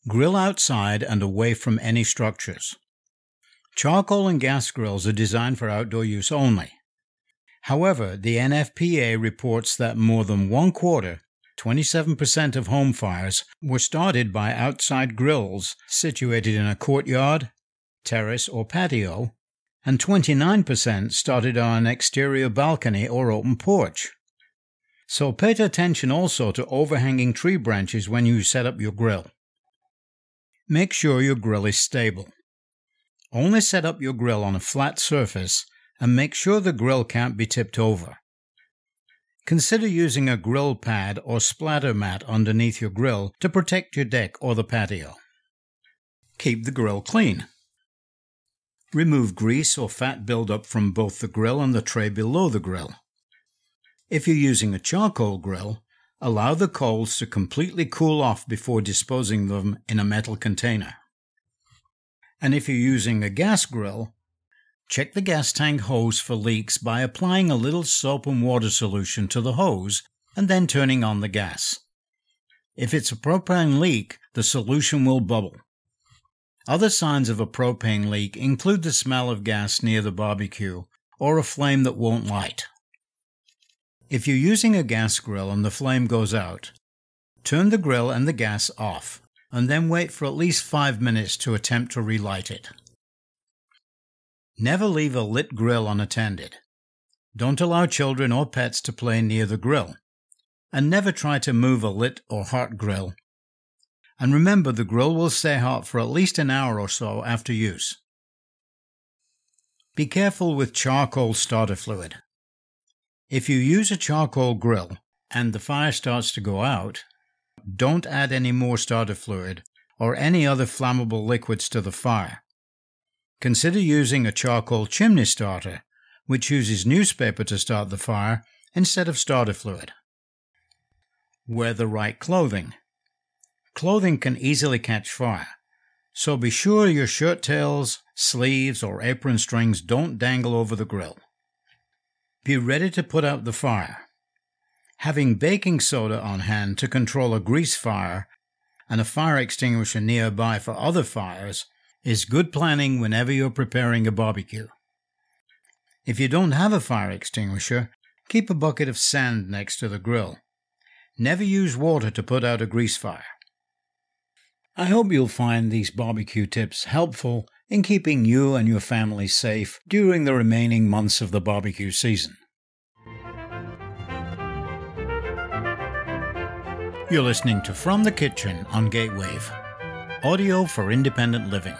Grill outside and away from any structures. Charcoal and gas grills are designed for outdoor use only. However, the NFPA reports that more than 27% of home fires were started by outside grills situated in a courtyard, terrace, or patio, and 29% started on an exterior balcony or open porch. So pay attention also to overhanging tree branches when you set up your grill. Make sure your grill is stable. Only set up your grill on a flat surface and make sure the grill can't be tipped over. Consider using a grill pad or splatter mat underneath your grill to protect your deck or the patio. Keep the grill clean. Remove grease or fat buildup from both the grill and the tray below the grill. If you're using a charcoal grill, allow the coals to completely cool off before disposing them in a metal container. And if you're using a gas grill, check the gas tank hose for leaks by applying a little soap and water solution to the hose and then turning on the gas. If it's a propane leak, the solution will bubble. Other signs of a propane leak include the smell of gas near the barbecue or a flame that won't light. If you're using a gas grill and the flame goes out, turn the grill and the gas off, and then wait for at least 5 minutes to attempt to relight it. Never leave a lit grill unattended. Don't allow children or pets to play near the grill, and never try to move a lit or hot grill. And remember, the grill will stay hot for at least an hour or so after use. Be careful with charcoal starter fluid. If you use a charcoal grill and the fire starts to go out, don't add any more starter fluid or any other flammable liquids to the fire. Consider using a charcoal chimney starter, which uses newspaper to start the fire instead of starter fluid. Wear the right clothing. Clothing can easily catch fire, so be sure your shirt tails, sleeves, or apron strings don't dangle over the grill. Be ready to put out the fire. Having baking soda on hand to control a grease fire and a fire extinguisher nearby for other fires is good planning whenever you're preparing a barbecue. If you don't have a fire extinguisher, keep a bucket of sand next to the grill. Never use water to put out a grease fire. I hope you'll find these barbecue tips helpful in keeping you and your family safe during the remaining months of the barbecue season. You're listening to From the Kitchen on Gatewave, audio for independent living.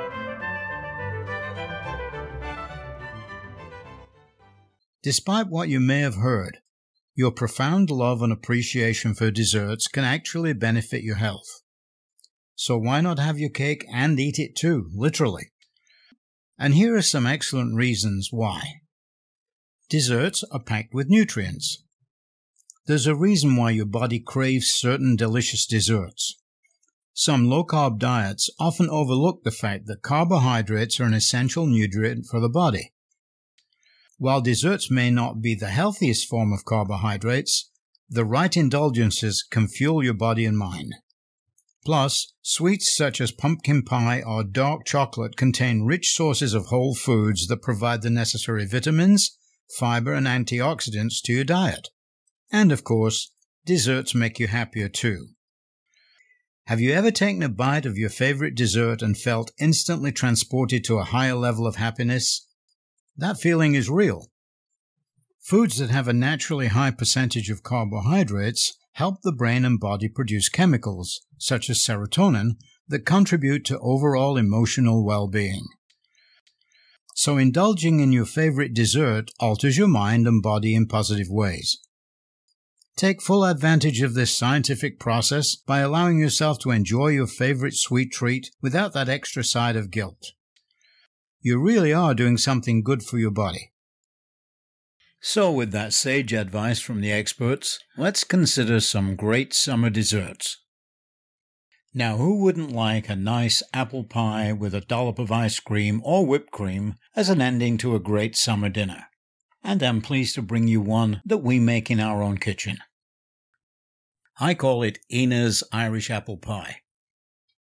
Despite what you may have heard, your profound love and appreciation for desserts can actually benefit your health. So why not have your cake and eat it too, literally? And here are some excellent reasons why. Desserts are packed with nutrients. There's a reason why your body craves certain delicious desserts. Some low-carb diets often overlook the fact that carbohydrates are an essential nutrient for the body. While desserts may not be the healthiest form of carbohydrates, the right indulgences can fuel your body and mind. Plus, sweets such as pumpkin pie or dark chocolate contain rich sources of whole foods that provide the necessary vitamins, fiber, and antioxidants to your diet. And of course, desserts make you happier too. Have you ever taken a bite of your favorite dessert and felt instantly transported to a higher level of happiness? That feeling is real. Foods that have a naturally high percentage of carbohydrates help the brain and body produce chemicals, such as serotonin, that contribute to overall emotional well-being. So indulging in your favorite dessert alters your mind and body in positive ways. Take full advantage of this scientific process by allowing yourself to enjoy your favorite sweet treat without that extra side of guilt. You really are doing something good for your body. So with that sage advice from the experts, let's consider some great summer desserts. Now, who wouldn't like a nice apple pie with a dollop of ice cream or whipped cream as an ending to a great summer dinner? And I'm pleased to bring you one that we make in our own kitchen. I call it Ina's Irish Apple Pie.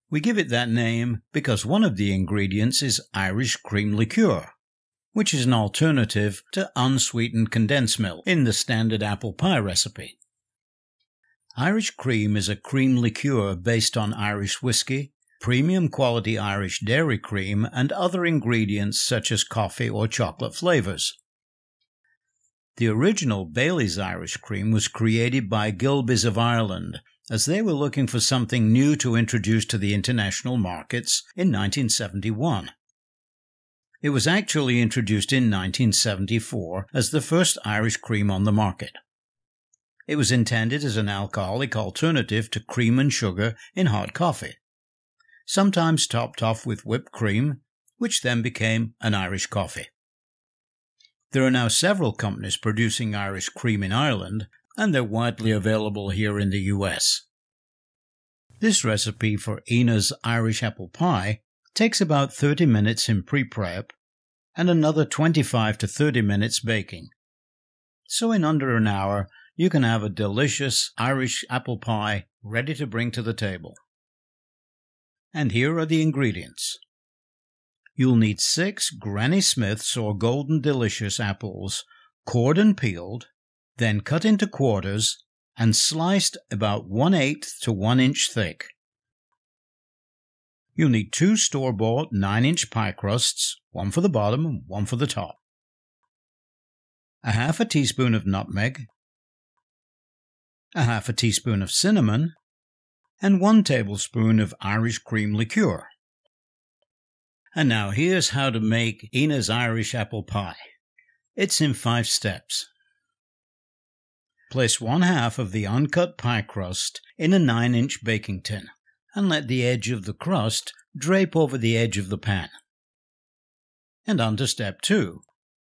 We give it that name because one of the ingredients is Irish cream liqueur, which is an alternative to unsweetened condensed milk in the standard apple pie recipe. Irish cream is a cream liqueur based on Irish whiskey, premium quality Irish dairy cream, and other ingredients such as coffee or chocolate flavors. The original Bailey's Irish cream was created by Gilbey's of Ireland, as they were looking for something new to introduce to the international markets in 1971. It was actually introduced in 1974 as the first Irish cream on the market. It was intended as an alcoholic alternative to cream and sugar in hot coffee, sometimes topped off with whipped cream, which then became an Irish coffee. There are now several companies producing Irish cream in Ireland, and they're widely available here in the US. This recipe for Ina's Irish apple pie takes about 30 minutes in pre-prep and another 25 to 30 minutes baking. So in under an hour, you can have a delicious Irish apple pie ready to bring to the table. And here are the ingredients. You'll need 6 Granny Smiths or Golden Delicious apples, cored and peeled, then cut into quarters and sliced about 1/8 to 1 inch thick. You'll need 2 store-bought 9-inch pie crusts, one for the bottom and one for the top. A half a teaspoon of nutmeg, a half a teaspoon of cinnamon, and 1 tablespoon of Irish cream liqueur. And now here's how to make Ina's Irish apple pie. It's in 5 steps. Place 1/2 of the uncut pie crust in a 9-inch baking tin and let the edge of the crust drape over the edge of the pan. And on to step 2.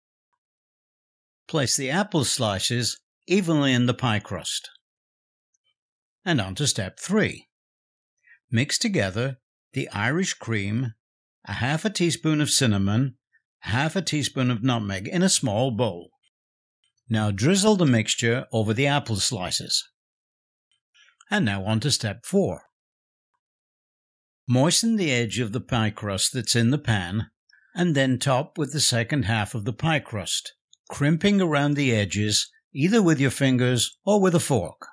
Place the apple slices evenly in the pie crust. And on to step 3. Mix together the Irish cream, a half a teaspoon of cinnamon, half a teaspoon of nutmeg in a small bowl. Now drizzle the mixture over the apple slices. And now on to step 4. Moisten the edge of the pie crust that's in the pan, and then top with the second half of the pie crust, crimping around the edges either with your fingers or with a fork.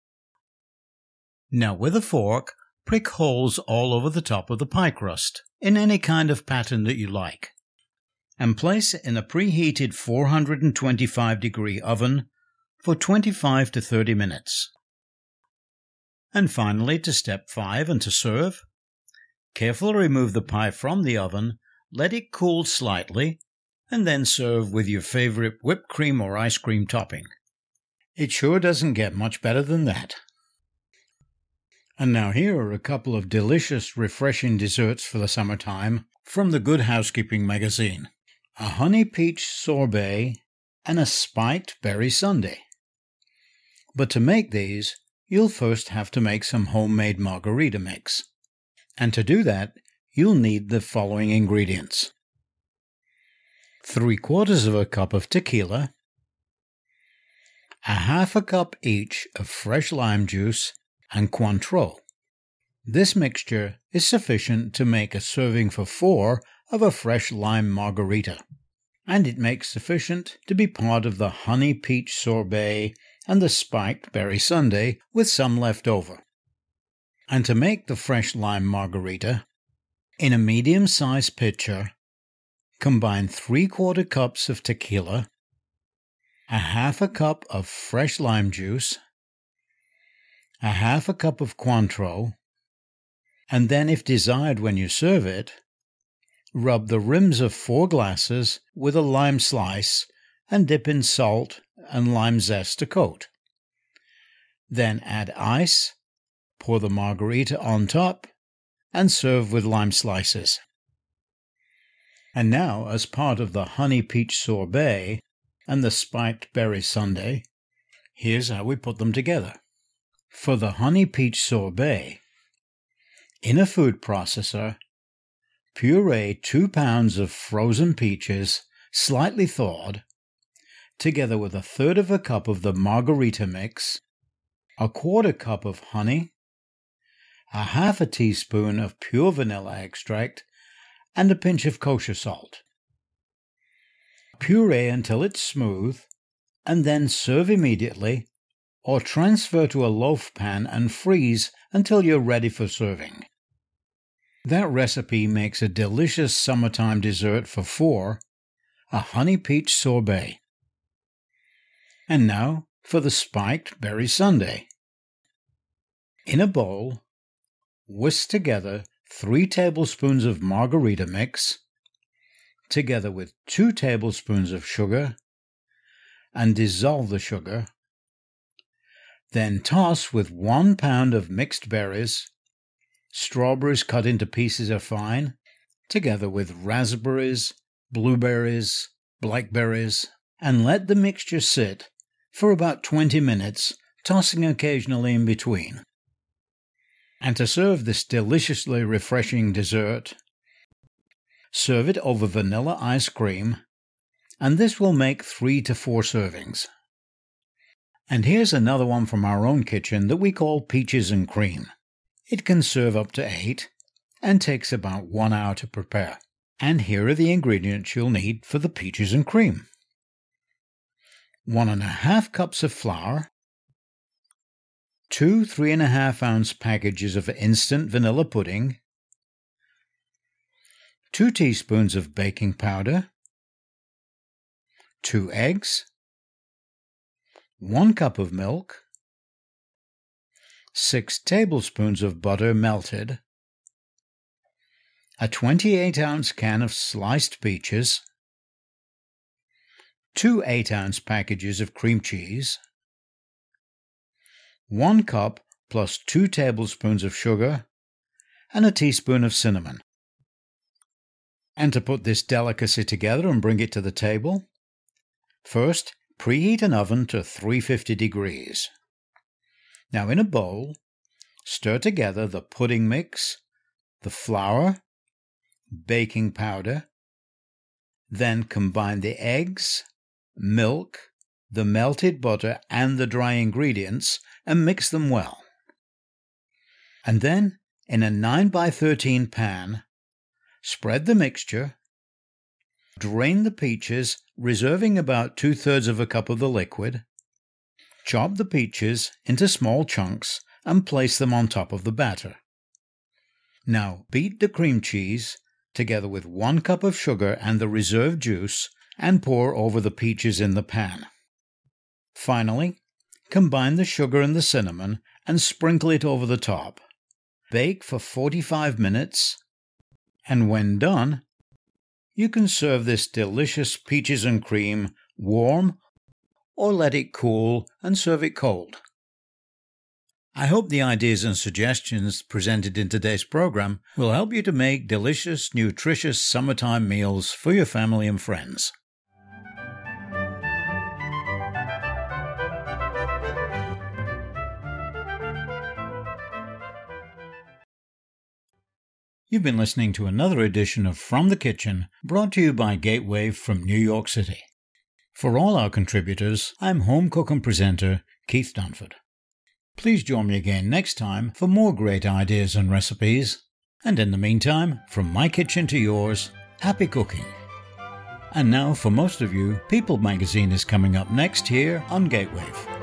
Now with a fork, prick holes all over the top of the pie crust, in any kind of pattern that you like, and place it in a preheated 425-degree oven for 25 to 30 minutes. And finally, to step 5 and to serve, carefully remove the pie from the oven, let it cool slightly, and then serve with your favorite whipped cream or ice cream topping. It sure doesn't get much better than that. And now here are a couple of delicious, refreshing desserts for the summertime from the Good Housekeeping magazine. A honey peach sorbet and a spiked berry sundae. But to make these, you'll first have to make some homemade margarita mix. And to do that, you'll need the following ingredients. 3/4 cup of tequila, a half a cup each of fresh lime juice and Cointreau. This mixture is sufficient to make a serving for 4 of a fresh lime margarita, and it makes sufficient to be part of the honey peach sorbet and the spiked berry sundae with some left over. And to make the fresh lime margarita, in a medium-sized pitcher, combine 3/4 cups of tequila, a half a cup of fresh lime juice, a half a cup of Cointreau, and then, if desired when you serve it, rub the rims of 4 glasses with a lime slice and dip in salt and lime zest to coat. Then add ice, pour the margarita on top, and serve with lime slices. And now, as part of the honey peach sorbet and the spiked berry sundae, here's how we put them together. For the honey peach sorbet, in a food processor, puree 2 pounds of frozen peaches, slightly thawed, together with 1/3 cup of the margarita mix, 1/4 cup of honey, a half a teaspoon of pure vanilla extract, and a pinch of kosher salt. Puree until it's smooth, and then serve immediately, or transfer to a loaf pan and freeze until you're ready for serving. That recipe makes a delicious summertime dessert for four, a honey peach sorbet. And now for the spiked berry sundae. In a bowl, whisk together 3 tablespoons of margarita mix, together with 2 tablespoons of sugar, and dissolve the sugar. Then toss with 1 pound of mixed berries, strawberries cut into pieces or fine, together with raspberries, blueberries, blackberries, and let the mixture sit for about 20 minutes, tossing occasionally in between. And to serve this deliciously refreshing dessert, serve it over vanilla ice cream, and this will make 3 to 4 servings. And here's another one from our own kitchen that we call peaches and cream. It can serve up to 8 and takes about 1 hour to prepare. And here are the ingredients you'll need for the peaches and cream. 1½ cups of flour, 2 3½ ounce packages of instant vanilla pudding, 2 teaspoons of baking powder, 2 eggs, 1 cup of milk, 6 tablespoons of butter melted, a 28-ounce can of sliced peaches, 2 8-ounce packages of cream cheese, 1 cup plus 2 tablespoons of sugar, and a teaspoon of cinnamon. And to put this delicacy together and bring it to the table, first preheat an oven to 350 degrees. Now in a bowl, stir together the pudding mix, the flour, baking powder, then combine the eggs, milk, the melted butter, and the dry ingredients and mix them well. And then, in a 9x13 pan, spread the mixture, drain the peaches, reserving about 2/3 of a cup of the liquid, chop the peaches into small chunks and place them on top of the batter. Now beat the cream cheese together with 1 cup of sugar and the reserved juice and pour over the peaches in the pan. Finally, combine the sugar and the cinnamon and sprinkle it over the top. Bake for 45 minutes, and when done, you can serve this delicious peaches and cream warm or let it cool and serve it cold. I hope the ideas and suggestions presented in today's program will help you to make delicious, nutritious summertime meals for your family and friends. You've been listening to another edition of From the Kitchen, brought to you by Gateway from New York City. For all our contributors, I'm home cook and presenter Keith Dunford. Please join me again next time for more great ideas and recipes. And in the meantime, from my kitchen to yours, happy cooking. And now, for most of you, People Magazine is coming up next here on Gateway.